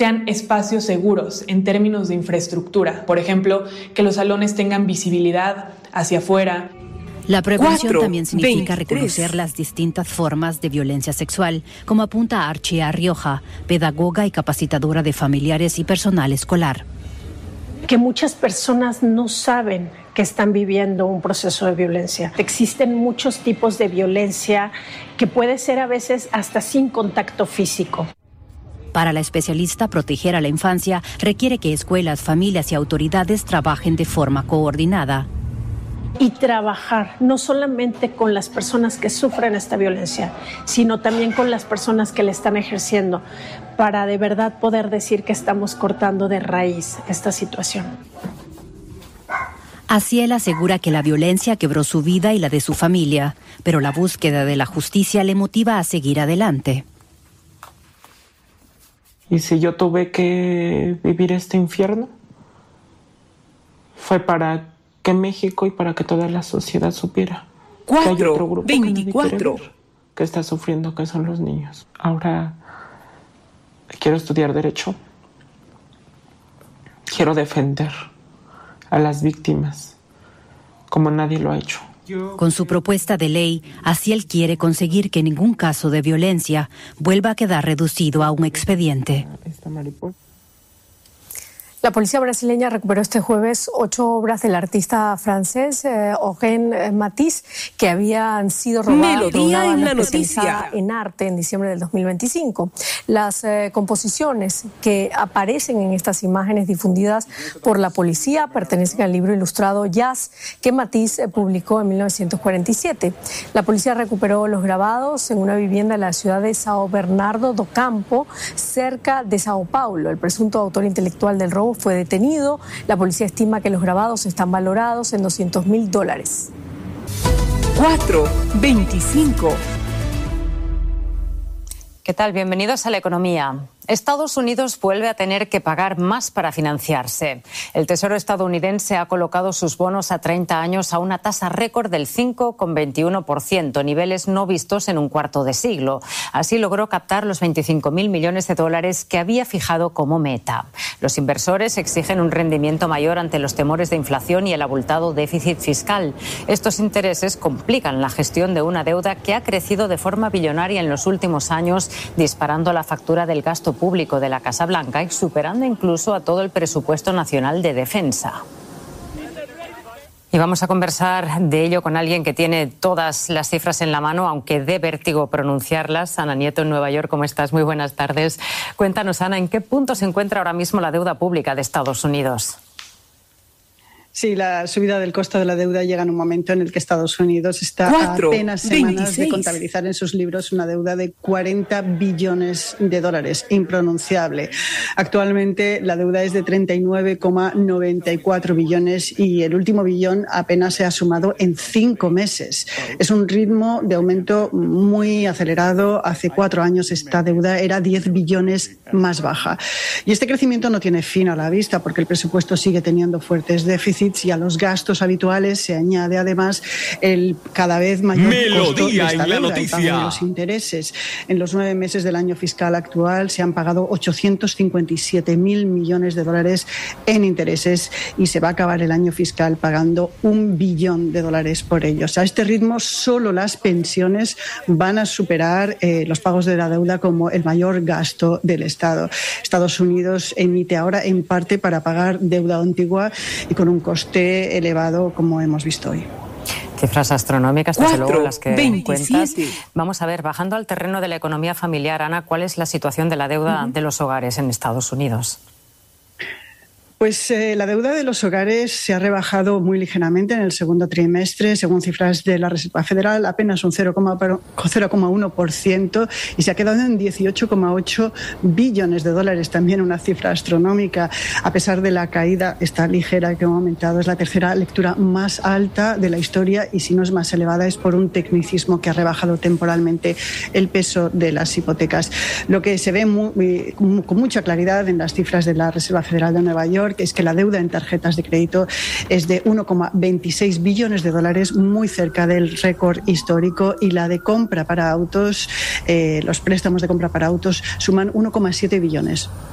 sean espacios seguros en términos de infraestructura. Por ejemplo, que los salones tengan visibilidad hacia afuera. La prevención también significa reconocer las distintas formas de violencia sexual, como apunta Archie Rioja, pedagoga y capacitadora de familiares y personal escolar. Que muchas personas no saben que están viviendo un proceso de violencia. Existen muchos tipos de violencia que puede ser a veces hasta sin contacto físico. Para la especialista, proteger a la infancia requiere que escuelas, familias y autoridades trabajen de forma coordinada. Y trabajar no solamente con las personas que sufren esta violencia, sino también con las personas que la están ejerciendo, para de verdad poder decir que estamos cortando de raíz esta situación. Asiel asegura que la violencia quebró su vida y la de su familia, pero la búsqueda de la justicia le motiva a seguir adelante. Y si yo tuve que vivir este infierno, fue para que México y para que toda la sociedad supiera que hay otro grupo 24 que está sufriendo, que son los niños. Ahora quiero estudiar Derecho. Quiero defender a las víctimas como nadie lo ha hecho. Con su propuesta de ley, Asiel quiere conseguir que ningún caso de violencia vuelva a quedar reducido a un expediente. La policía brasileña recuperó este jueves 8 obras del artista francés Eugène Matisse, que habían sido robadas por una banda especializada en arte en diciembre del 2025. Las composiciones que aparecen en estas imágenes difundidas por la policía pertenecen al libro ilustrado Jazz que Matisse publicó en 1947. La policía recuperó los grabados en una vivienda en la ciudad de São Bernardo do Campo, cerca de Sao Paulo. El presunto autor intelectual del robo fue detenido. La policía estima que los grabados están valorados en $200,000. 4:25. ¿Qué tal? Bienvenidos a La Economía. Estados Unidos vuelve a tener que pagar más para financiarse. El Tesoro estadounidense ha colocado sus bonos a 30 años a una tasa récord del 5,21%, niveles no vistos en un cuarto de siglo. Así logró captar los $25,000 millones que había fijado como meta. Los inversores exigen un rendimiento mayor ante los temores de inflación y el abultado déficit fiscal. Estos intereses complican la gestión de una deuda que ha crecido de forma billonaria en los últimos años, disparando la factura del gasto público de la Casa Blanca y superando incluso a todo el presupuesto nacional de defensa. Y vamos a conversar de ello con alguien que tiene todas las cifras en la mano, aunque dé vértigo pronunciarlas. Ana Nieto, en Nueva York, ¿cómo estás? Muy buenas tardes. Cuéntanos, Ana, ¿en qué punto se encuentra ahora mismo la deuda pública de Estados Unidos? Sí, la subida del costo de la deuda llega en un momento en el que Estados Unidos está a apenas semanas de contabilizar en sus libros una deuda de $40 billones, impronunciable. Actualmente la deuda es de 39,94 billones y el último billón apenas se ha sumado en 5 meses. Es un ritmo de aumento muy acelerado. Hace 4 años esta deuda era 10 billones más baja. Y este crecimiento no tiene fin a la vista porque el presupuesto sigue teniendo fuertes déficits y a los gastos habituales se añade además el cada vez mayor costo de esta deuda, el pago de los intereses. En los 9 meses del año fiscal actual se han pagado $857,000 millones en intereses y se va a acabar el año fiscal pagando $1 billón por ellos. A este ritmo solo las pensiones van a superar los pagos de la deuda como el mayor gasto del Estado. Estados Unidos emite ahora en parte para pagar deuda antigua y con un coste elevado como hemos visto hoy. Cifras astronómicas, desde luego, las que cuentas. Vamos a ver, bajando al terreno de la economía familiar, Ana, ¿cuál es la situación de la deuda de los hogares en Estados Unidos? Pues la deuda de los hogares se ha rebajado muy ligeramente en el segundo trimestre, según cifras de la Reserva Federal, apenas un 0,1% y se ha quedado en $18,8 billones, también una cifra astronómica. A pesar de la caída, esta ligera que ha aumentado, es la tercera lectura más alta de la historia y si no es más elevada es por un tecnicismo que ha rebajado temporalmente el peso de las hipotecas. Lo que se ve con mucha claridad en las cifras de la Reserva Federal de Nueva York es que la deuda en tarjetas de crédito es de $1,26 billones, muy cerca del récord histórico, y la de compra para autos, los préstamos de compra para autos suman $1,7 billones.